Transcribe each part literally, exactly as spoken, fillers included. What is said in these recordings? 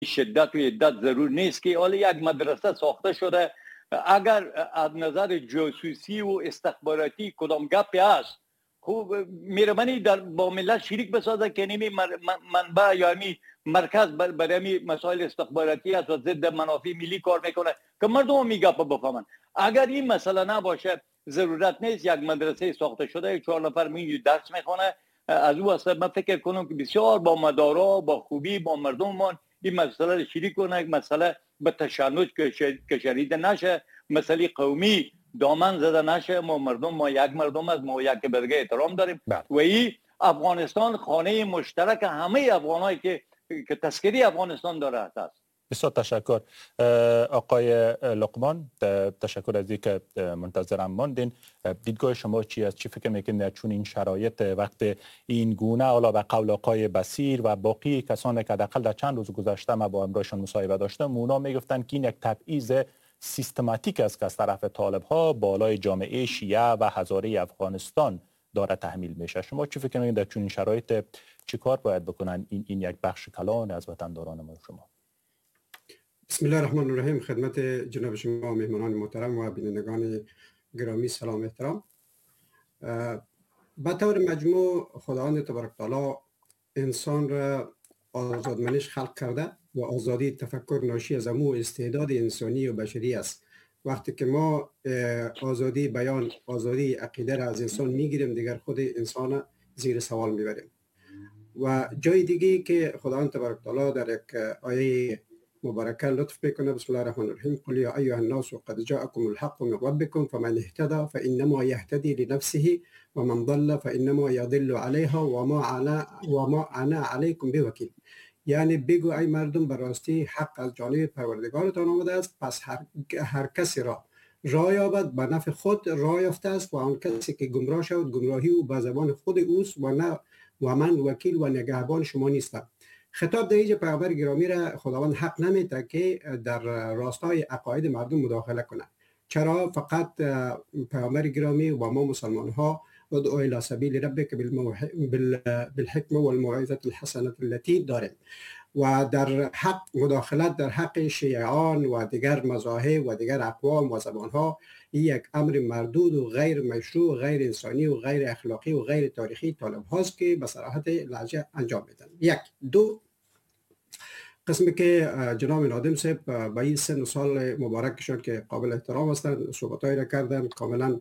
شدت و عدت ضرور نیست که حالا یک مدرسه ساخته شده، اگر از نظر جاسوسی و استخباراتی کدام گپی هست خوب میرمنی در با ملت شریک بسازه که نمی منبع یا می مرکز برای می مسائل استخباراتی است و ضد منافع ملی کار میکنه که مردم می گپ بفهمن. اگر این مسئله نباشه ضرورت نیست یک مدرسه ساخته شده چهار نفر می درس میخونه. از او اصلا من فکر کنم که بسیار با مدارا با خوبی با مردم این مسئله رو شریک کنه، مسئله به تشنج کشیده نشه، مسئله قومی دامن زده نشه. ما مردم ما یک مردم از ما یک به دیگه احترام داریم بله. و این افغانستان خانه مشترک همه افغانایی که که تذکری افغانستان داره است. بسیار تشکر آقای لقمان، تشکر از اینکه منتظرم ماندین. دیدگاه شما چی است؟ چی فکر میکنید چون این شرایط وقت این گونه حالا به قول آقای بصیر و باقی کسانی که حداقل در چند روز گذشته ما با امروزشان مصاحبه داشتم اونا میگفتن که این یک تبعیض سیستماتیک است که از طرف طالب ها بالای جامعه شیعه و هزاره افغانستان داره تحمیل میشه. شما چی فکر میکنید در چون این شرایط چی کار باید بکنن این این یک بخش کلان از وطنداران ما شما؟ بسم الله الرحمن الرحیم. خدمت جناب شما مهمانان محترم و بینندگان گرامی سلام احترام. به طور مجموع خداوند تبارک تعالی انسان را آزادمنش خلق کرده و آزادی تفکر ناشی از امو استعداد انسانی و بشری است. وقتی که ما آزادی بیان، آزادی عقیده را از انسان میگیریم دیگر خود انسان زیر سوال میبریم. و جای دیگه که خداوند تبارک تعالی در یک آیه مبارکه لطف میکنه، بسم الله الرحمن الرحیم، قل یا ایها الناس قد جاءکم الحق من ربکم فمن اهتدى فانما یهتدی لنفسه ومن ضل فانما یضل علیها وما انا وما انا علیکم بوکیل. یعنی بگو ای مردم براستی حق از جانب پروردگارتان آمده است، پس هر, هر کسی را راه یابد به نفع خود راه یافته است و آن کسی که گمراه شود گمراهی او به زبان خود اوست و نه و من وکیل و نگهبان شما نیستم. خطاب در اینجا پیامبر گرامی را خداوند حق نمیده که در راستای عقاید مردم مداخله کنه. چرا؟ فقط پیامبر گرامی و ما مسلمان ها ادعو الی سبیل ربک بالحکمه و الموعظه الحسنه التي داریم و در حق مداخلت در حق شیعان و دیگر مذاهب و دیگر اقوام و زبان ها یک امر مردود و غیر مشروع و غیر انسانی و غیر اخلاقی و غیر تاریخی طالب هاست که به صراحت لهجه انجام میدن. یک دو قسمی که جناب نادم صاحب با این سن و سال مبارکشون که قابل احترام هستند صحبتایی را کردن، کاملا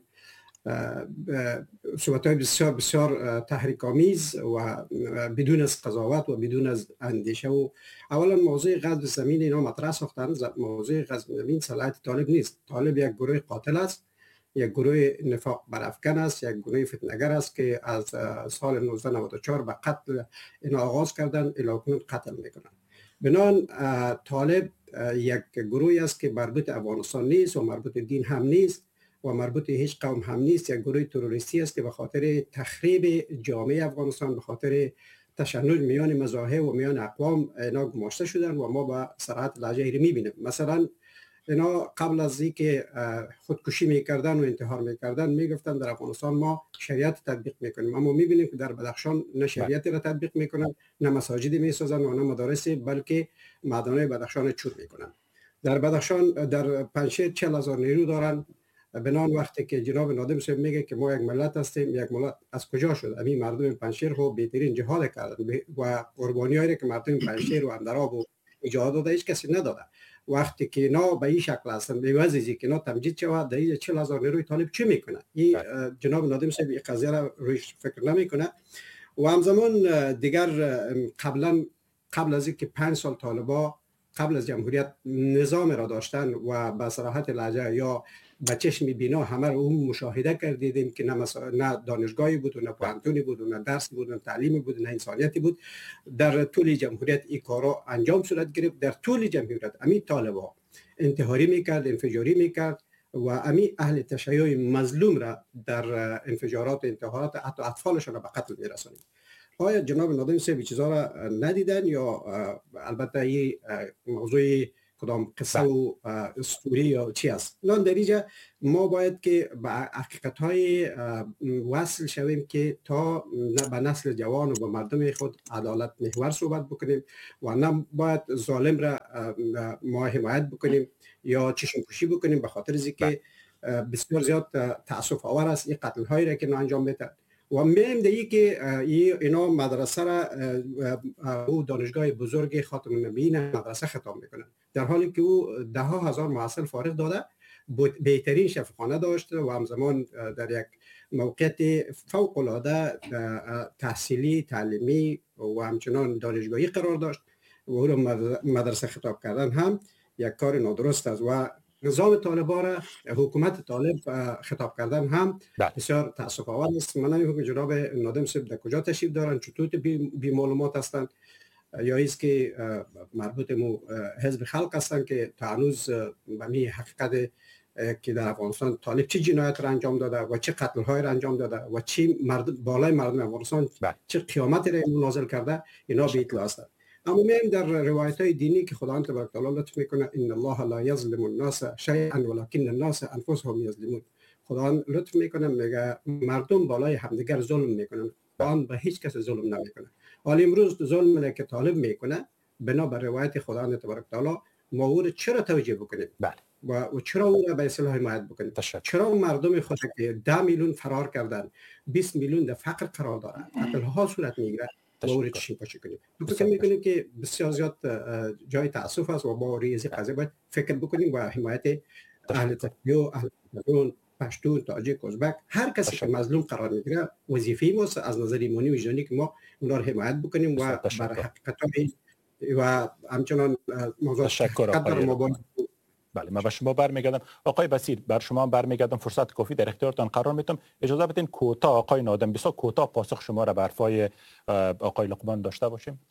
صحبت‌های بسیار بسیار تحریک آمیز و بدون از قضاوت و بدون از اندیشه. و اولا موضوع غصب زمین اینا مطرح ساختن. موضوع غصب زمین صلاحیت طالب نیست. طالب یک گروه قاتل است، یک گروه نفاق برافکن است، یک گروه فتنه‌گر است که از سال نوزده نود و چهار به قتل اینا آغاز کردن، الی کنون قتل میکنن. بنان طالب یک گروهی است که مربوط افغانستان نیست و مربوط دین هم نیست و مربوط هیچ قوم هم نیست. یک گروه تروریستی است که به خاطر تخریب جامعه افغانستان، به خاطر تشنج میان مذاهب و میان اقوام اینا گماشته شدن و ما با صراحت لهجه ای میبینیم. مثلا اینا قبل از اینکه خودکشی میکردن و انتحار میکردن میگفتن در افغانستان ما شریعت تطبیق میکنیم، اما میبینیم که در بدخشان نه شریعت را تطبیق میکنن، نه مساجد میسازن و نه مدارس، بلکه معدن‌های بدخشان چور میکنن. در بدخشان در پنجشیر چهل هزار نیرو دارن. بنان وقتی که جناب نادم صاحب میگه که ما یک ملت هستیم، یک ملت از کجا شد؟ همین مردم پنجشیر خو بهترین جهاد کردن و قربانیایی که مردم پنجشیر و اندراب و ایجاد داده هیچ کسی نداده. وقتی که اینا به این شکل هستن به وضعی که اینا تمجید شود در این چهل هزار نیروی طالب چی میکنه؟ این جناب نادم صاحب این قضیه را رویش فکر نمیکنه. و همزمان دیگر قبلا قبل از اینکه پنج سال طالبا قبل از جمهوریت نظام را داشتن و به صراحت لهجه یا به چشم بینا همه رو اون مشاهده کردیدیم که نه, مسا... نه دانشگاهی بود و نه پوهنتونی بود و نه درسی بود و نه تعلیمی بود و نه انسانیتی بود. در طول جمهوریت این کارا انجام صورت گرفت. در طول جمهوریت امی طالبا انتحاری میکرد، انفجاری میکرد و امی اهل تشیع مظلوم را در انفجارات و انتحارات حتی اطفالشان را به قتل میرسانید. آیا جناب نادم صاحب چیزا را ندیدن یا البته این موضوع کدام قصه و اسطوره یا چی است. الان در اینجا ما باید که به حقیقت های وصل شویم که تا به نسل جوان و به مردم خود عدالت محور صحبت بکنیم و نه باید ظالم را ما حمایت بکنیم یا چشم پوشی بکنیم، به خاطر از اینکه بسیار زیاد تاسف آور است این قتل هایی را که انجام میدن. و میم دیگه که اینا مدرسه را او دانشگاه بزرگ خاتم النبیین مدرسه خطاب میکنن، در حالی که او ده ها هزار محصل فارغ داده، بهترین شفاخانه داشته و همزمان در یک موقعیت فوق العاده تحصیلی تعلیمی و همچنان دانشگاهی قرار داشت و او را مدرسه خطاب کردن هم یک کار نادرست است و نظام طالبان را حکومت طالب خطاب کردن هم بسیار تاسف آور است. من نمی‌دونم جناب نادم صاحب در کجا تشریف دارن، چطور بی, بی معلومات هستند یا است که مربوط مو حزب خلق هستند که تا هنوز به می حقیقت که در افغانستان طالب چه جنایت را انجام داده و چه قتل های را انجام داده و چه مرد بالای مردم افغانستان چه قیامتی را نازل کرده، اینا به اطلاع هستند. اما میم در روایت های دینی که خداوند تبارک تعالی لطف میکنه ان الله لا یظلم الناس شیئا ولکن الناس انفسهم یظلمون، خداوند لطف میکنه میگه مردم بالای همدیگر ظلم میکنن، خداوند به هیچ کس ظلم نمیکنه. حالا امروز ظلم که طالب میکنه بنا بر روایت خداوند تبارک تعالی ما او چرا توجیه بکنیم؟ بله. و چرا او را به اصطلاح حمایت بکنیم؟ چرا مردم خود که ده میلیون فرار کردن، بیست میلیون در فقر قرار دارن، قتل ها صورت میگیره، باور چی پاچه کنیم؟ فکر میکنیم که بسیار زیاد جای تاسف است و با ریزی قضیه باید فکر بکنیم و حمایت اهل ترکیه، اهل ترکیه، پشتون، تاجیک، ازبک، هر کسی که مظلوم قرار میگیره وظیفه ماست از نظر ایمانی و وجدانی که ما اونا رو حمایت بکنیم و بر حقیقت و همچنان موضوع قدر ما باید. بله، من به شما برمیگردم آقای بصیر، بر شما برمیگردم، فرصت کافی در اختیارتان قرار میدم. اجازه بدین کوتاه آقای نادم بسیار کوتاه پاسخ شما را بر حرفای آقای لقمان داشته باشیم.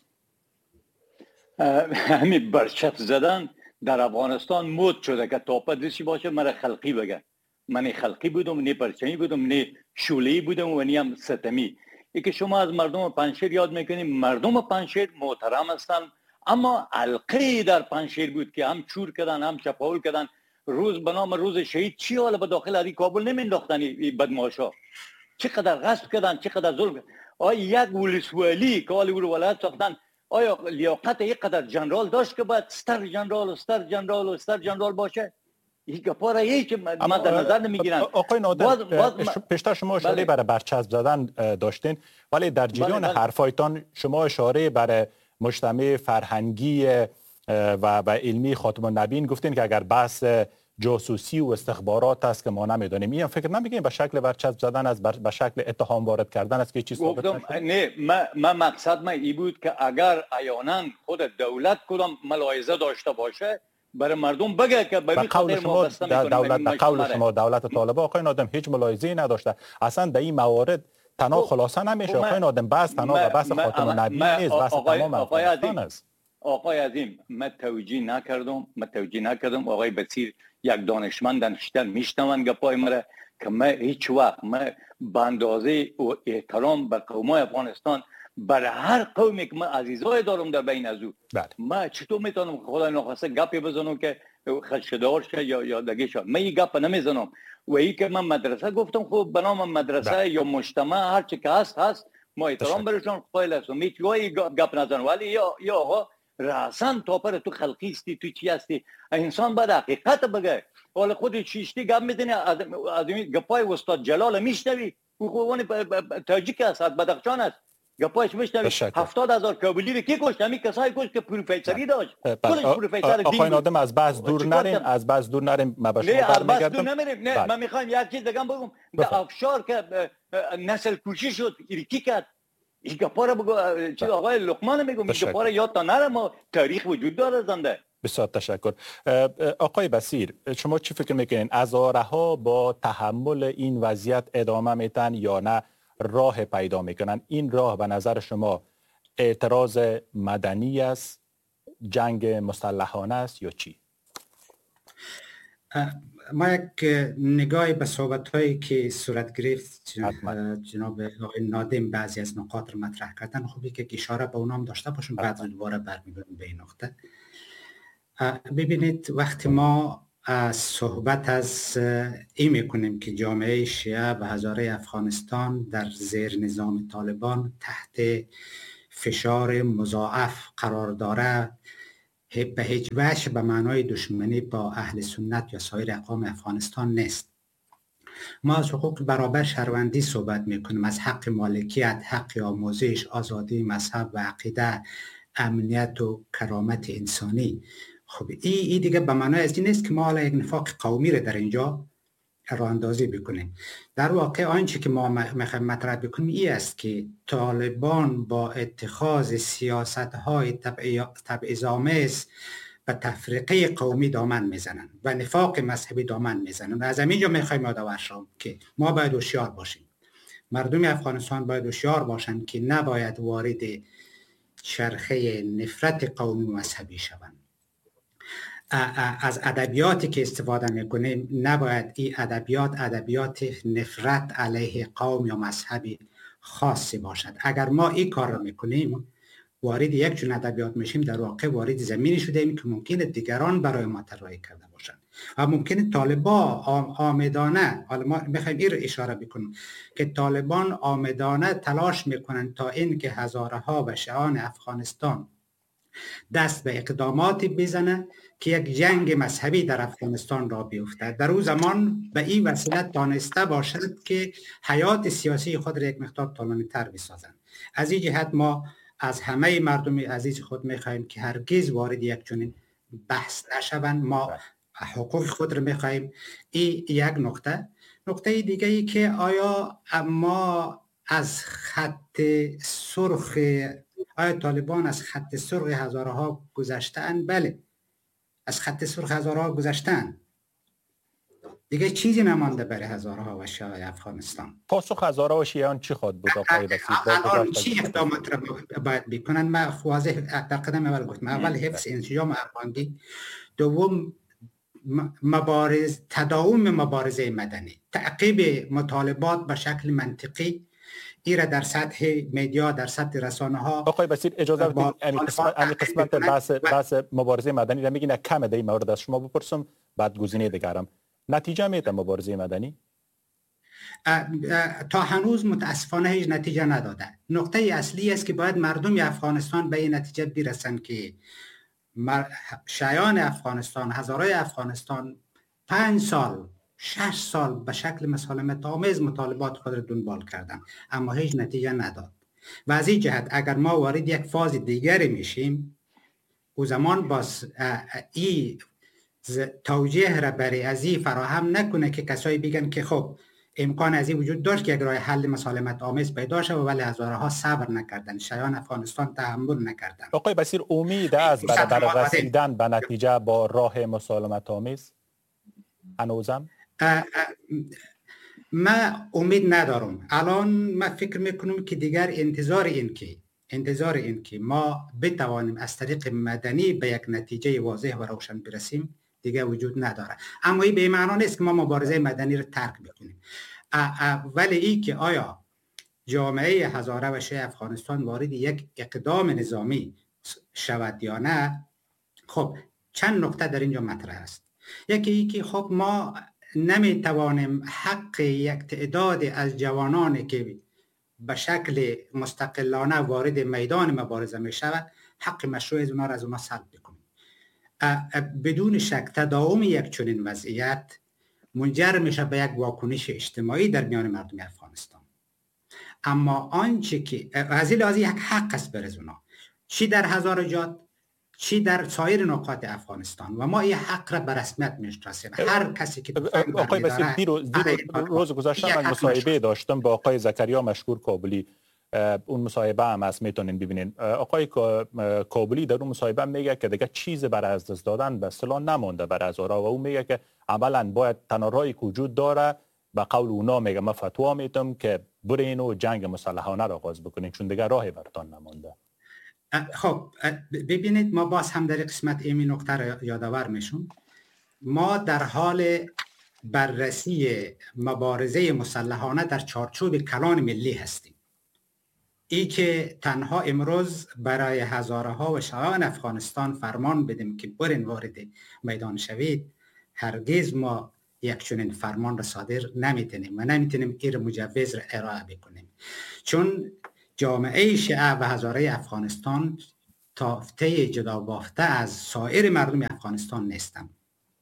همین برچسب زدن در افغانستان مد شده که تاپدرسی باشه مرا خلقی بگه. من خلقی بودم، نه پرچمی بودم، نه شوله‌ای بودم و نه هم ستمی. ای که شما از مردم پنجشیر یاد میکنید، مردم پنجشیر محترم هستن، اما علقه در پنجشیر بود که هم چور کردن هم چپاول کردن. روز به نام روز شهید چی حالا به داخل از کابل نمینداختن این بدمعاشا؟ چقدر غصب کردن، چقدر ظلم کردن. آیا یک ولسوالی که حالی رو ولایت ساختن، آیا لیاقت اینقدر جنرال داشت که باید ستر جنرال و ستر جنرال و ستر جنرال باشه؟ این گپاره ای که من در نظر نمیگیرن. آقای نادم پیشتر شما اشاره برای برچسب زدن داشتین، ولی در جریان حرفایتان شما اشاره برای مجتمع فرهنگی و و علمی خاتم النبیین گفتین که اگر بحث جاسوسی و استخبارات است که ما نمیدونیم، این فکر نمیگیم به شکل برچسب زدن از به شکل اتهام وارد کردن است که چیز ثابت نشده؟ نه، من ما مقصد من این بود که اگر عیانا خود دولت کدام ملاحظه داشته باشه برای مردم بگه که برای قول شما دولت به قول شما دولت طالبان آقای نادم هیچ ملاحظه‌ای نداشته، اصلا در این موارد تنها خلاصه نمیشه آقای نادم، بس تنها و بس خاتم النبیین نیست، بس تمام افغانستان است. آقای عظیم، من توجیه نکردم، من توجیه نکردم. آقای بصیر یک دانشمند نشستن میشنون گپای مرا که من هیچ وقت من به اندازه احترام به قومای افغانستان برای هر قومی که من عزیزای دارم در بین از او، من چطور میتونم خدای ناخواسته گپی بزنم که خدشه‌دار شه یا یا دگه شه؟ من این گپ نمیزنم. و این که من مدرسه گفتم، خب به نام مدرسه بله. یا مجتمع هر چی که هست هست، ما احترام برشون قائل هستم، هیچ جایی گپ نزنم. ولی یا یا آقا راسن توپر تو خلقی استی، تو چی هستی؟ انسان باید حقیقت بگه. حالا خودت چیشتی گپ میزنی، از از گپای استاد جلال میشنوی، او خوانی تاجیک است، بدخشان است، گپایش میشنوی. هفتاد هزار کابلی رو کی کشت؟ همین کسایی کشت که پروفسوری داشت. کلش پروفسور آقای نادم از بحث دور نریم، از بحث دور نریم. ما به شما برمیگردم. نه نمیریم. نه من میخوام یک چیز دیگه بگم. در افشار که نسل کشی شد، کی کرد؟ این گپاره بگو چی آقای لقمان میگم، این گپاره یاد تا نره، ما تاریخ وجود داره زنده. بسیار تشکر. آقای بصیر، شما چی فکر میکنین؟ هزاره ها با تحمل این وضعیت ادامه میتن یا نه راه پیدا میکنن؟ این راه به نظر شما اعتراض مدنی است، جنگ مسلحانه است یا چی؟ ما یک نگاهی به صحبت‌هایی که صورت گرفت جناب آقای نادم بعضی از نقاط رو مطرح کردن، خوبی که اشاره به اونام داشته باشیم، بعد دوباره برمیگردیم به این نقطه. ببینید وقتی ما صحبت از این میکنیم که جامعه شیعه و هزاره افغانستان در زیر نظام طالبان تحت فشار مضاعف قرار داره، به هیچ وجه به معنای دشمنی با اهل سنت یا سایر اقوام افغانستان نیست. ما از حقوق برابر شهروندی صحبت میکنیم، از حق مالکیت، حق آموزش، آزادی مذهب و عقیده، امنیت و کرامت انسانی. خب این ای دیگه به معنای از این نیست که ما حالا یک نفاق قومی رو در اینجا راه اندازی بکنیم. در واقع آنچه که ما میخوایم مطرح بکنیم این است که طالبان با اتخاذ سیاست‌های تبعیض‌آمیز به تفرقه قومی دامن میزنن و نفاق مذهبی دامن میزنن و از همینجا میخوایم یادآور شویم که ما باید هوشیار باشیم. مردم افغانستان باید هوشیار باشند که نباید وارد چرخه نفرت قومی و مذهبی شوند. از ادبیاتی که استفاده میکنیم نباید این ادبیات ادبیات نفرت علیه قوم یا مذهبی خاصی باشد. اگر ما این کار را میکنیم وارد یک چون ادبیات میشیم، در واقع وارد زمینی شده ایم که ممکنه دیگران برای ما طراحی کرده باشند و ممکنه طالبان آمدانه، حالا ما میخوایم این رو اشاره بکنیم که طالبان آمدانه تلاش میکنن تا این که هزاره ها و شیعان افغانستان دست به اقداماتی بزنه که یک جنگ مذهبی در افغانستان را بیفتد. در اون زمان به این وسیله دانسته باشد که حیات سیاسی خود را یک مقدار طولانی تر بسازند. از این جهت ما از همه مردم عزیز خود میخواهیم که هرگز وارد یک چنین بحث نشوند. ما حقوق خود را میخواهیم. این یک نکته. نکته دیگه ای که آیا ما از خط سرخ آیا طالبان از خط سرخ هزاره ها گذشتن؟ بله، از خط سرخ هزاره ها گذشتن. دیگه چیزی نمانده برای هزاره ها و شیعه افغانستان. پاسخ هزاره و شیعان چی خواهد بود آقای وسیع؟ الان چی اقدامات را باید بکنن؟ من واضح در قدم اول گفتم. اول حفظ انسجام افغانی، دوم مبارز تداوم مبارزه مدنی، تعقیب مطالبات به شکل منطقی، ایره در سطح مدیا، در سطح رسانه ها. آقای بسیط اجازه بدید این قسمت این قسمت بحث بحث مبارزه مدنی را میگین کمه در این مورد از شما بپرسم، بعد گزینه دیگرم. نتیجه میده مبارزه مدنی؟ اه اه تا هنوز متاسفانه هیچ نتیجه نداده. نقطه اصلی است که باید مردم افغانستان به این نتیجه برسند که شیعان افغانستان، هزارای افغانستان پنج سال شش سال به شکل مسالمت آمیز مطالبات خود را دنبال کردن اما هیچ نتیجه نداد. و از این جهت اگر ما وارد یک فاز دیگری میشیم، او زمان باز این توجیه را برای از این فراهم نکنه که کسایی بگن که خب امکان از این وجود داشت که یک راه حل مسالمت آمیز پیدا شد ولی هزاره ها صبر نکردن، شیعان افغانستان تحمل نکردن. آقای بصیر امید از برای رسیدن به نتیجه با راه مسالمت آمیز هنوزم؟ من امید ندارم. الان من فکر میکنم که دیگر انتظار این که انتظار این که ما بتوانیم از طریق مدنی به یک نتیجه واضح و روشن برسیم دیگر وجود نداره. اما این به معنی نیست که ما مبارزه مدنی رو ترک بکنیم. ولی این که آیا جامعه هزاره و شیعه افغانستان وارد یک اقدام نظامی شود یا نه، خب چند نکته در اینجا مطرح است. یکی ای که خب ما نمیتوانیم حق یک تعداد از جوانانی که به شکل مستقلانه وارد میدان مبارزه می شود حق مشروع از اونا را از اونا سلب بکنیم. بدون شک تداوم یک چنین وضعیت منجر میشه به یک واکنش اجتماعی در میان مردم افغانستان. اما آنچه که از این لحاظ یک حق است بر از اونا، چی در هزارجات چی در سایر نقاط افغانستان، و ما این حق را به رسمیت میشناسیم. هر کسی که آقای بسیط دیروز روز گذشته من مصاحبه داشتم با آقای زکریا مشکور کابلی. اون مصاحبه هم هست، میتونین ببینین. آقای کابلی در اون مصاحبه میگه که دیگه چیز برای از دست دادن به اصطلاح نمونده برای هزاره و اون میگه که اولا باید تنها راهی که وجود داره به قول اونا میگه من فتوا میدم که برین و جنگ مسلحانه را آغاز بکنین چون دیگه راهی براتون نمونده. خب ببینید ما باز هم در قسمت ایمی نکته را یادآور میشم. ما در حال بررسی مبارزه مسلحانه در چارچوب کلان ملی هستیم. ای که تنها امروز برای هزارها و شهوان افغانستان فرمان بدیم که برین وارد میدان شوید، هرگز ما یک چنین فرمان را صادر نمیتونیم و نمیتونیم این مجوز را ارائه بکنیم، چون جامعه شیعه و هزاره افغانستان تافته جدا بافته از سایر مردم افغانستان نیستند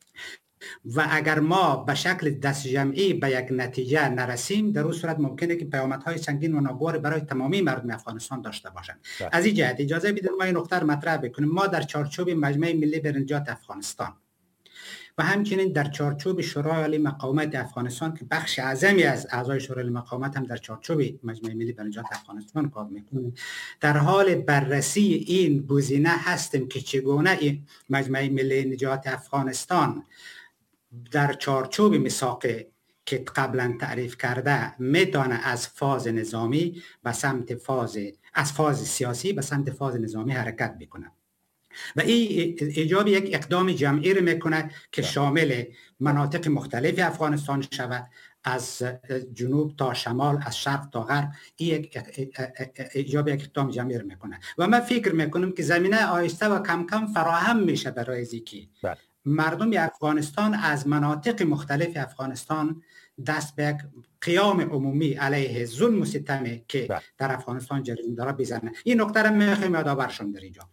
و اگر ما به شکل دست جمعی به یک نتیجه نرسیم، در اون صورت ممکنه که پیامدهای سنگین و ناگوار برای تمامی مردم افغانستان داشته باشند. از این جهت اجازه بدید ما این نکته مطرح بکنیم. ما در چارچوب مجمع ملی برای نجات افغانستان و همچنین در چارچوب شورای عالی مقاومت افغانستان که بخش اعظمی از اعضای شورای عالی مقاومت هم در چارچوب مجمع ملی برای نجات افغانستان کار میکنند، در حال بررسی این گزینه هستیم که چگونه این مجمع ملی نجات افغانستان در چارچوب میثاقی که قبلا تعریف کرده میتونه از فاز نظامی به سمت فاز از فاز سیاسی به سمت فاز نظامی حرکت بکنه و این ایجاب یک اقدام جمعی رو میکنه که شامل مناطق مختلف افغانستان شود، از جنوب تا شمال، از شرق تا غرب. این ایجاب یک اقدام جمعی رو میکنه و من فکر میکنم که زمینه آهسته و کم کم فراهم میشه برای زیکی مردم افغانستان از مناطق مختلف افغانستان دست به یک قیام عمومی علیه ظلم و ستمی که بله. در افغانستان جریان داره بزنه. این نکته را میخوایم یادآور شم در اینجا.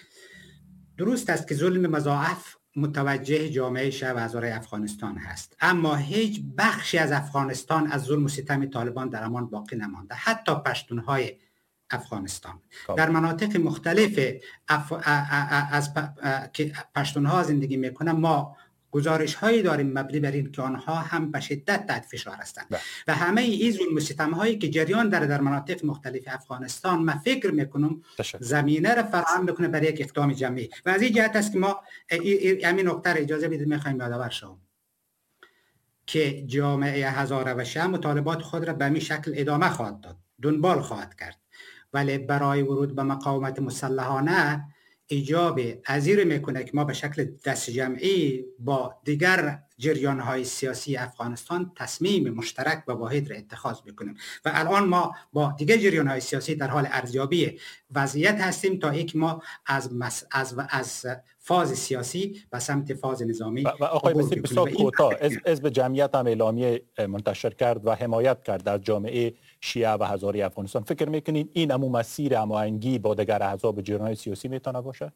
درست است که ظلم مضاعف متوجه جامعه شیعه و هزاره افغانستان هست، اما هیچ بخشی از افغانستان از ظلم و ستم طالبان در امان باقی نمانده. حتی پشتونهای افغانستان کام. در مناطق مختلف اف... از که پشتونها زندگی میکنن ما گزارش هایی داریم مبنی بر این که آنها هم به شدت تحت فشار هستند و همه این ظلم و ستم هایی که جریان داره در مناطق مختلف افغانستان من فکر میکنم زمینه را فراهم میکنه برای یک اقدام جمعی و از این جهت است که ما همین نکته را اجازه بدید میخوایم یادآور شوم که جامعه هزاره و شیعه مطالبات خود را به همین شکل ادامه خواهد داد، دنبال خواهد کرد، ولی برای ورود به مقاومت مسلحانه ایجاب عزیر میکنه که ما به شکل دست جمعی با دیگر جریان‌های سیاسی افغانستان تصمیم مشترک و واحد را اتخاذ بکنیم و الان ما با دیگر جریان‌های سیاسی در حال ارزیابی وضعیت هستیم تا اینکه ما از مس... از از فاز سیاسی به سمت فاز نظامی. و, و آقای بسیار بسیار کوتاه حزب جمعیت هم اعلامیه منتشر کرد و حمایت کرد از جامعه شیعه و هزاره افغانستان. فکر میکنین این همون مسیر هماهنگی با دیگر احزاب جریان‌های سیاسی میتونه باشه؟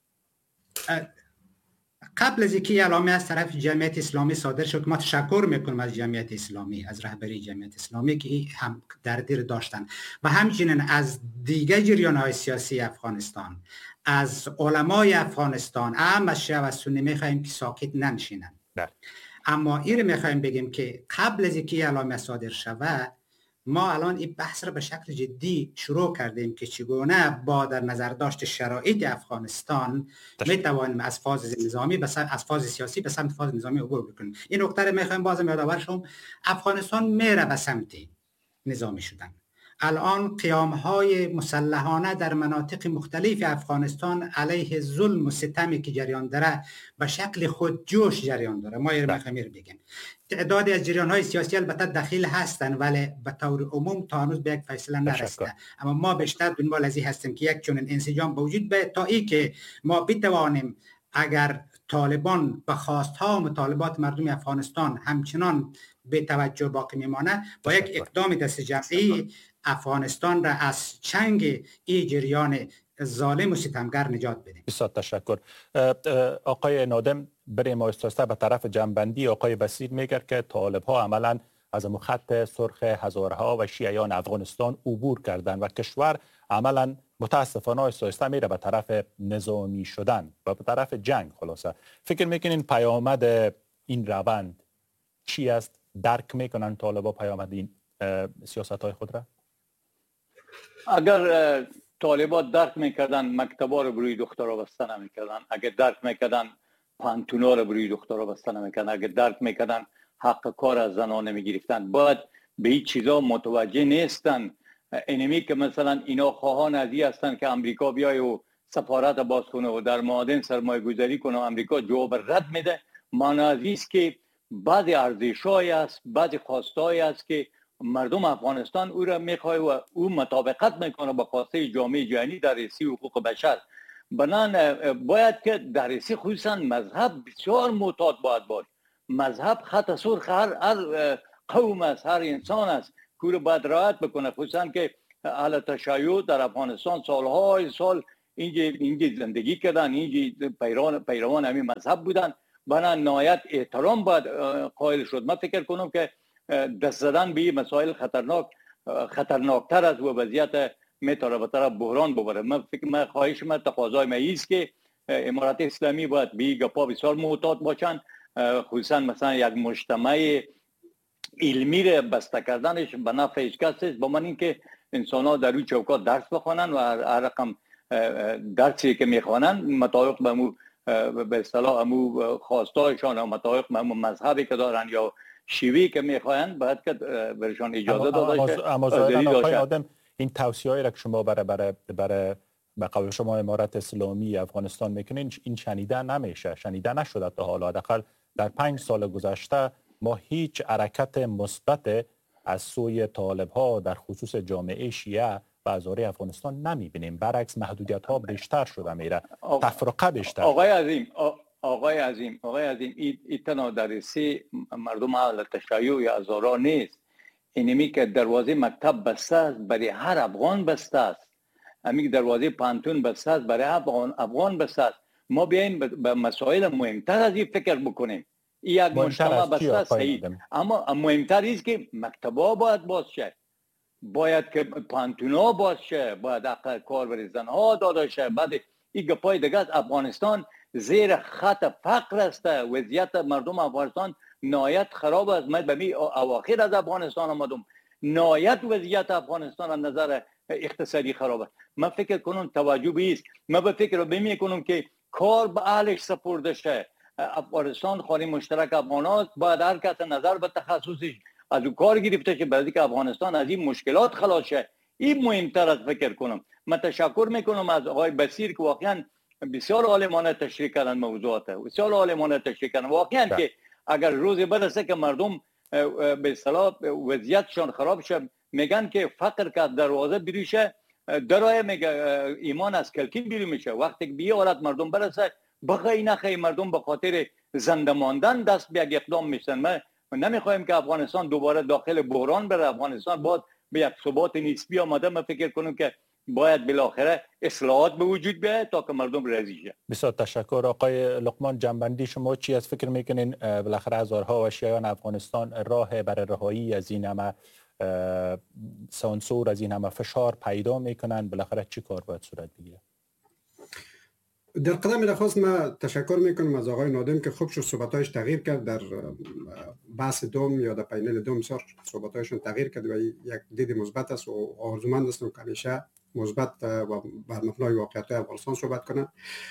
قبل از اینکه اعلامیه از طرف جمعیت اسلامی صادر شد که ما تشکر میکنم از جمعیت اسلامی، از رهبری جمعیت اسلامی که هم در دیر داشتن و همچنین از دیگر جریان‌های سیاسی افغانستان، از علمای افغانستان، اهم از شیعه و سنی میخوایم که ساکت ننشینن. اما این رو میخوایم بگیم که قبل از اینکه اعلامیه صادر شود ما الان این بحث را به شکل جدی شروع کردیم که چگونه با در نظر داشت شرایط افغانستان می توانیم از فاز نظامی به از فاز سیاسی به سمت فاز نظامی عبور بکنیم. این نکته را میخوایم بازم یادآور شم. افغانستان میره به سمت نظامی شدن. الان قیام‌های مسلحانه در مناطق مختلف افغانستان علیه ظلم و ستمی که جریان داره به شکل خودجوش جریان داره. ما این میخوایم بگیم تعدادی از جریان‌های سیاسی البته دخیل هستن ولی به طور عموم تا هنوز به یک فیصله نرسیده، اما ما بیشتر دنبال از این هستیم که یک چنین انسجام به وجود بیاید تا ای که ما بتوانیم اگر طالبان به خواست‌ها و مطالبات مردم افغانستان همچنان به توجه باقی میمانه با یک اقدام دست جمعی افغانستان را از چنگ این جریان ظالم و ستمگر نجات بدیم. بسیار تشکر. آقای نادم بریم آهسته به طرف جنبندی. آقای بصیر میگه که طالب ها عملا از خط سرخ هزاره ها و شیعیان افغانستان عبور کردن و کشور عملا متاسفانه آهسته میره به طرف نظامی شدن و به طرف جنگ. خلاصه فکر میکنین پیامد این روند چی است؟ درک میکنن طالبا پیامد این سیاست های خود را؟ اگر طالبا درک میکردن مکتبا رو بروی دخترها بسته نمیکردن، اگر درک میکردن پانتونا رو بروی دخترها بسته نمیکردن، اگر درک میکردن حق کار از زنان نمیگرفتن. باید به این چیزا متوجه نیستن. اینمی که مثلا اینا خواهان ازی هستن که امریکا بیای و سفارت باز کنه و در معادن سرمایه گذاری کنه و امریکا جواب رد میده. معنی است که بعضی ارزش‌هایی است، بعضی خواستایی است که مردم افغانستان او را میخواه و او مطابقت میکنه با خواسته جامعه جهانی در رسی حقوق بشر. بنان باید که در رسی خصوصا مذهب بسیار معتاد باید بود. مذهب خط سرخ هر هر قوم است، هر انسان است که رو باید رعایت بکنه، خصوصا که اهل تشیع در افغانستان سالهای سال اینجا اینجا زندگی کردن، اینجا پیروان پیروان همین مذهب بودن. بنابراین نهایت احترام باید قائل شد. من فکر کنم که دست زدن به مسائل خطرناک خطرناکتر از و وضعیت میتونه به طرف بحران ببره. من فکر من خواهش من تقاضای من است که امارات اسلامی باید به گپا بسیار معتاد باشن، خصوصا مثلا یک مجتمع علمی را بسته کردنش به نفع هیچ کس است. با من اینکه انسان ها در روی چوکات درس بخوانن و هر رقم درسی که میخوانن مطابق به مو به اصطلاح امو خواستایشان و مطابق به امو مذهبی که دارن یا شیوی که میخواین باید که برشان اجازه داده شه. اما ظاهرا آقای آدم این توصیه‌ای را که شما برای برای برای به قول شما امارت اسلامی افغانستان میکنین این شنیده نمیشه، شنیده نشده تا حالا. حداقل در پنج سال گذشته ما هیچ حرکت مثبت از سوی طالب ها در خصوص جامعه شیعه و ازاری افغانستان نمیبینیم. برعکس محدودیت ها بیشتر شده میره، تفرقه بیشتر. آقای عظیم آقای عظیم آقای عظیم این تنها در رسی مردم اهل تشیع یا ازارا نیست، اینمی که دروازه مکتب بسته است برای هر افغان بسته است، همین دروازه پانتون بسته است برای هر افغان افغان بسته است. ما بیایم به مسائل مهمتر از این فکر بکنیم. این یک مجتمع بسته است صحیح، اما مهمتر است که مکتبا باید باز شه، باید که پانتونا باز شه، باید حق کار بر زنها داده شه. بعد این گپای دیگه از افغانستان زیر خط فقر است، وضعیت مردم افغانستان نهایت خراب است. من به می اواخر از افغانستان آمدم، نهایت وضعیت افغانستان از نظر اقتصادی خراب است. من فکر کنم توجه بیست، من به فکر بمی کنم که کار به اهلش سپرده شه. افغانستان خانه مشترک افغانات باید هر کس نظر به تخصصش از او کار گرفته شه برای که افغانستان از این مشکلات خلاص شه. این مهمتر از فکر کنم. من تشکر میکنم از آقای بصیر که واقعا بسیار عالمانه تشریح کردن موضوعات، بسیار عالمانه تشریح کردن. واقعا که اگر روزی برسه که مردم به اصطلاح وضعیتشان خراب شه، میگن که فقر که دروازه بریشه درای میگه ایمان از کلکین بیرون میشه. وقتی که به حالت مردم برسه بخوای نخوای مردم به خاطر زنده ماندن دست به یک اقدام میشن. ما نمیخوایم که افغانستان دوباره داخل بحران بره. افغانستان باید به یک ثبات نسبی آمده. من فکر کنم که باید بالاخره اصلاحات به وجود بیاید تا که مردم راضی شه. بسیار تشکر. آقای لقمان، جنبندی شما چی از فکر میکنین بالاخره هزارها و شیعیان افغانستان راه برای رهایی از این همه سانسور، از این همه فشار پیدا میکنن، بالاخره چی کار باید صورت بگیره؟ در قدم نخست من تشکر میکنم از آقای نادم که خوب شد صحبتایش تغییر کرد. در بحث دوم یا در پینل دوم سر صحبتایشون تغییر کرد و یک دید مثبت است و آرزومند هستم که همیشه مثبت و بر مبنای واقعیت افغانستان صحبت کنم.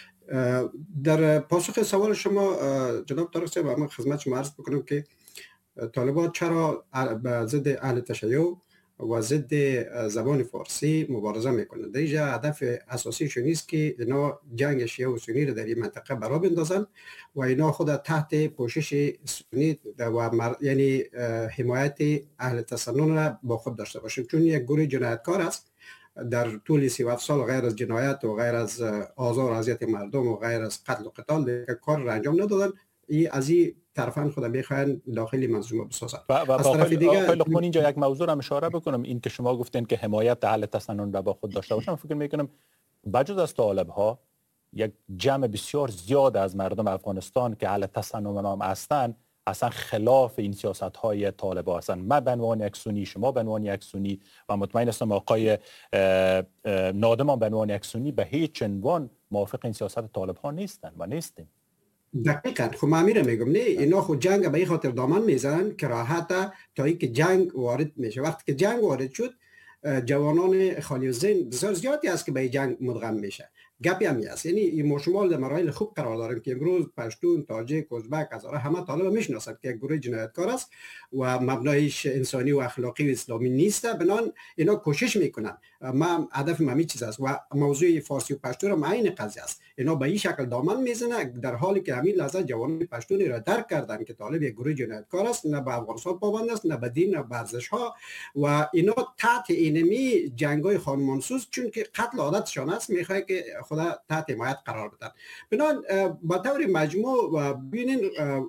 در پاسخ سوال شما جناب طارق صاحب، من خدمت شما عرض بکنم که طالبان چرا به ضد اهل تشیع و ضد زبان فارسی مبارزه میکنند. در اینجا هدف اساسیشون است که اینا جنگ شیعه و سنی را در این منطقه برا بندازن و اینا خود تحت پوشش سنی و مر... یعنی حمایت اهل تسنن را با خود داشته باشن، چون یک گروه جنایتکار است. در طول سی و هفت سال غیر از جنایت و غیر از آزار و اذیت مردم و غیر از قتل و قتال کار را انجام ندادن. ای از این طرفان خود میخواین داخلی منظومه بسازن. و, و از طرف دیگه آقای لقمان اینجا یک موضوع را اشاره بکنم، این که شما گفتین که حمایت اهل تسنن را با خود داشته باشن. فکر میکنم بجز از طالب ها یک جمع بسیار زیاد از مردم افغانستان که اهل تسنن نام هستند اصلا خلاف این سیاست های طالب ها هستند. من به عنوان یک سنی، شما به عنوان یک سنی و مطمئن هستم آقای نادم به عنوان یک سنی به هیچ عنوان موافق این سیاست طالب ها نیستن و نیستیم. دقیقاً. خب من میره میگم نه، اینا خود جنگ به این خاطر دامن میزنن که راحت تا اینکه جنگ وارد میشه. وقتی که جنگ وارد شد جوانان خالی ذهن بسیار زیادی است که به جنگ مدغم میشه. گپی هم است. یعنی ما شما در مراحل خوب قرار داریم که امروز پشتون، تاجیک، ازبک، هزاره همه طالب میشناسند که گروه جنایتکار است و مبنایش انسانی و اخلاقی و اسلامی نیست. بنان اینا کوشش میکنن. ما هدف ما همین چیز است و موضوع فارسی و پشتو را معین قضیه است. اینا به این شکل دامن میزنه در حالی که همین لحظه جوانان پشتونی را درک کردن که طالب یک گروه جنایتکار است، نه به افغانستان پابند است، نه به دین، نه به ارزش ها و اینا تحت اینمی جنگای خانمانسوز چون که قتل عادتشان است میخواد که خدا تحت حمایت قرار بدن. بنان با طور مجموع و ببینین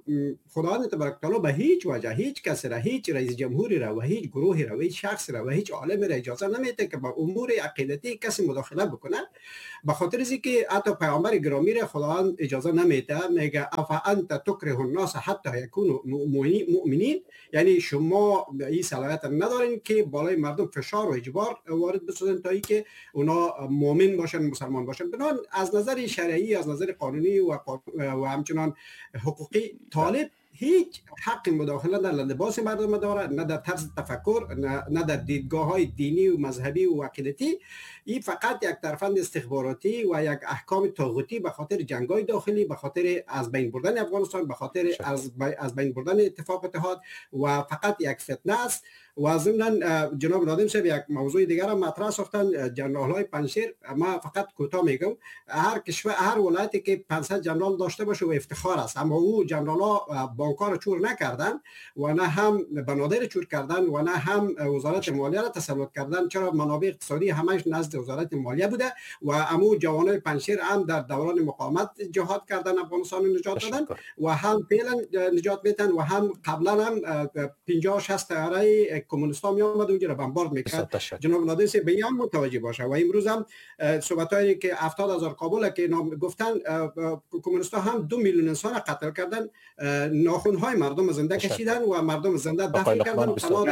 خداوند تبارک تعالی به هیچ وجه هیچ کسی را، هیچ رئیس جمهوری را و هیچ گروهی را و هیچ شخص را و هیچ عالمی را اجازه نمیده که با امور عقیدتی کسی مداخله بکنه. به خاطر اینکه حتی پیامبر گرامی را خداوند اجازه نمیده، میگه افا انت تکره الناس حتی یکونوا مؤمنین، یعنی شما این صلاحیت ندارین که بالای مردم فشار و اجبار وارد بسازن تا اینکه اونا مؤمن باشن، مسلمان باشن. بنان از نظر شرعی، از نظر قانونی و و همچنان حقوقی طالب هیچ حق مداخله در لباس مردم داره، نه در طرز تفکر، نه, نه در دیدگاه های دینی و مذهبی و عقیدتی. این فقط یک طرفند استخباراتی و یک احکام طاغوتی به خاطر جنگ‌های داخلی، به خاطر از بین بردن افغانستان، به خاطر از از بین بردن اتفاق اتحاد و فقط یک فتنه است. و ضمن جناب نادم صاحب یک موضوع دیگر هم مطرح ساختن، جنرال‌های پنجشیر. ما فقط کوتاه میگم، هر کشور، هر ولایتی که پانصد جنرال داشته باشه و افتخار است، اما او جنرال‌ها بانک‌ها چور نکردن و نه هم بنادر چور کردن و نه هم وزارت مالیه را تسلط کردن. چرا؟ منابع اقتصادی همش نزد وزارت مالیه بوده و امو جوانای پنجشیر هم در دوران مقاومت جهاد کردن، افغانستان رو نجات دادن و هم فعلا نجات میدن و هم قبلا هم پنجاه شصت طیاره کمونیست‌ها می آمد اونجا را بمبارد میکرد. جناب نادر صاحب به این متوجه باشه. و امروز هم صحبتایی که هفتاد هزار کابل که نام گفتن، کمونیست‌ها هم دو میلیون انسان قتل کردن، ناخن‌های مردم زنده کشیدن و مردم زنده دفن کردن.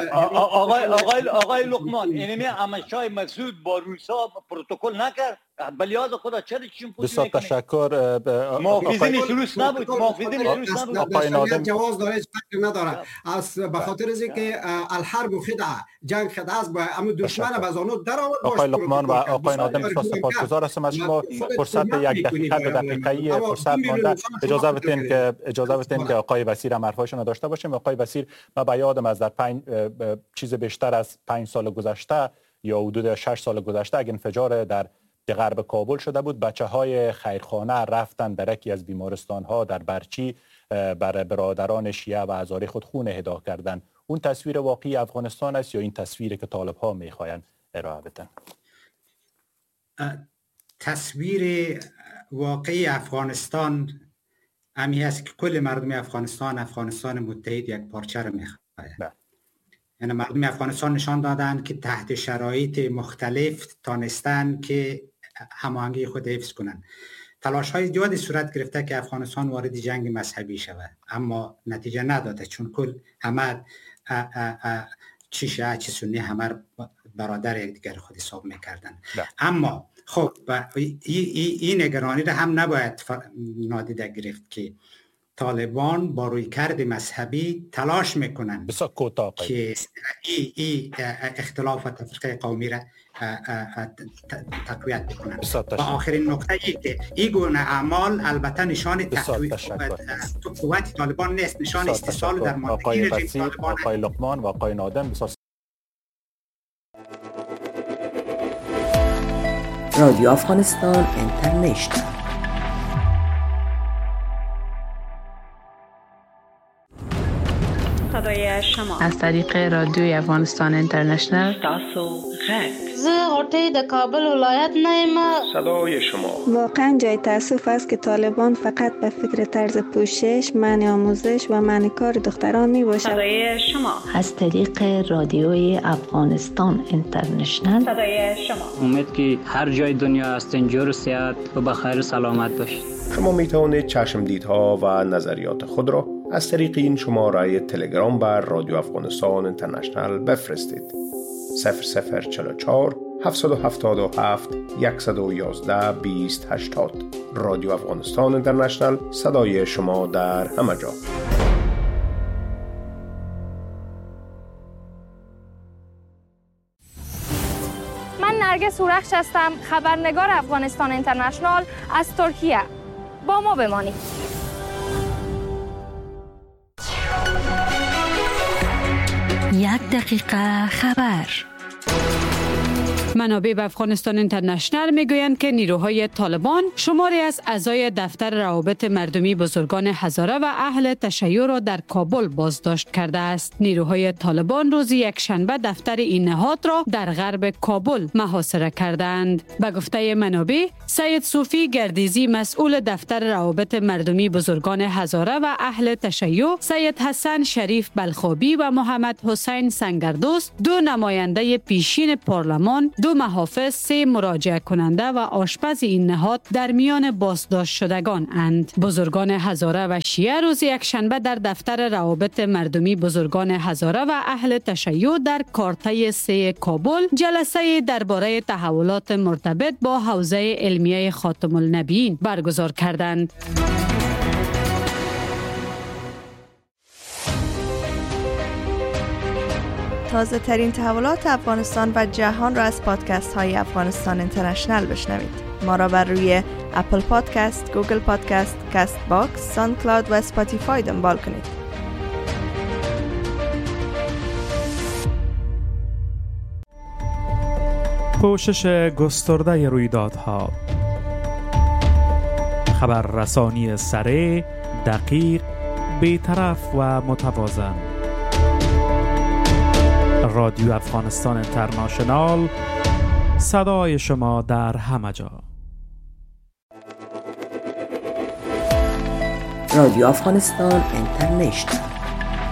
آقای آقای آقای لقمان، اینمی امشای مسعود با روسا پروتکل نکرد؟ بلیاز خدا چرا چیم پوش بسیار تشکر. محافظین روس نبود، محافظین روس نبود. آقای نادم جواز داره، فکر نداره. از به خاطر اینکه الحرب خدعه، جنگ خدعه است، با هم دشمن بازانو در آورد. آقای لقمان و آقای نادم بسیار سپاسگزار هستم از شما. فرصت یک دقیقه دو دقیقه‌ای فرصت مانده. اجازه بدین که اجازه بدین که آقای وزیر هم حرفاشون داشته باشیم. آقای وزیر، ما به یادم از در پنج چیز بیشتر از پنج سال گذشته یا حدود شش سال گذشته اگه انفجار در غرب کابل شده بود، بچه های خیرخانه رفتن در یکی از بیمارستان ها در برچی بر برادران شیعه و هزاره خود خون اهدا کردن. اون تصویر واقعی افغانستان است یا این تصویری که طالب ها میخواین ارائه بدن؟ تصویر واقعی افغانستان همی است که کل مردم افغانستان افغانستان متحد یک پارچه رو میخواهند. یعنی مردم افغانستان نشان دادن که تحت شرایط مختلف تانستن که هماهنگی خود حفظ کنند. تلاش های زیادی صورت گرفته که افغانستان وارد جنگ مذهبی شود، اما نتیجه نداده، چون کل همه چی شیعه چی سنی همه برادر یک دیگر خود حساب میکردن. اما خب این ای ای نگرانی را هم نباید نادیده گرفت که طالبان با رویکرد مذهبی تلاش میکنن که ای, ای اختلاف و تفرقه قومی را تقویت بکنن. و آخرین نکته ای که این گونه اعمال البته نشان قوت طالبان نیست، نشان استحصال در ماندگی رژیم طالبان. آقای لقمان و آقای نادم بسیار. رادیو افغانستان اینترنشنال. صدای شما از طریق رادیوی افغانستان اینترنشنال. تاسو غږ زه غوټۍ د کابل ولایت نه یم. صدای شما. واقعا جای تاسف است که طالبان فقط به فکر طرز پوشش، منع آموزش و منع کار دختران می باشد. صدای شما از طریق رادیوی افغانستان اینترنشنال. صدای شما. امید که هر جای دنیا هستین جور و صحت و بخیر سلامت باشید. شما می توانید چشمدیدها و نظریات خود را از طریق این شماره تلگرام بر رادیو افغانستان اینترنشنال بفرستید. صفر صفر چهل و چهار هفتصد و هفتاد و هفت صد و یازده بیست هشتاد. رادیو افغانستان اینترنشنال، صدای شما در همه جا. من نرگس سورخش هستم، خبرنگار افغانستان اینترنشنال از ترکیه. با ما بمانید. یک دقیقه خبر. منابع به افغانستان اینترنشنال میگویند که نیروهای طالبان شماری از اعضای دفتر روابط مردمی بزرگان هزاره و اهل تشیع را در کابل بازداشت کرده است. نیروهای طالبان روز یکشنبه دفتر این نهاد را در غرب کابل محاصره کردند. به گفته منابع، سید صوفی گردیزی مسئول دفتر روابط مردمی بزرگان هزاره و اهل تشیع، سید حسن شریف بلخابی و محمد حسین سنگردوست، دو نماینده پیشین پارلمان، دو محافظ، سه مراجعه کننده و آشپز این نهاد در میان بازداشت شدگان اند. بزرگان هزاره و شیعه روز یکشنبه در دفتر روابط مردمی بزرگان هزاره و اهل تشیع در کارته سه کابل جلسه درباره تحولات مرتبط با حوزه علمیه خاتم النبیین برگزار کردند. تازه ترین تحولات افغانستان و جهان را از پادکست های افغانستان اینترنشنال بشنوید. ما را بر روی اپل پادکست، گوگل پادکست، کست باکس، ساوند کلاود و اسپاتیفای دنبال کنید. پوشش گسترده رویدادها، خبررسانی سریع، دقیق، بی‌طرف و متوازن. رادیو افغانستان اینترنشنال، صدای شما در همه جا. رادیو افغانستان اینترنشنال.